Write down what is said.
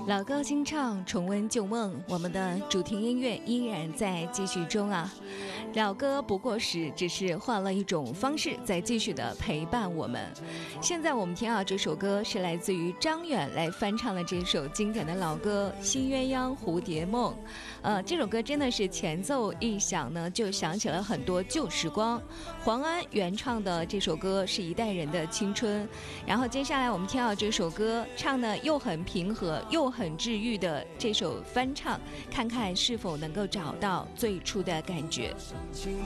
老歌新唱，重温旧梦，我们的主题音乐依然在继续中啊。老歌不过时，只是换了一种方式在继续的陪伴我们。现在我们听到这首歌是来自于张远来翻唱的这首经典的老歌《新鸳鸯蝴蝶梦》。这首歌真的是前奏一响呢，就想起了很多旧时光。黄安原创的这首歌是一代人的青春。然后接下来我们听到这首歌唱的又很平和又很治愈的这首翻唱，看看是否能够找到最初的感觉。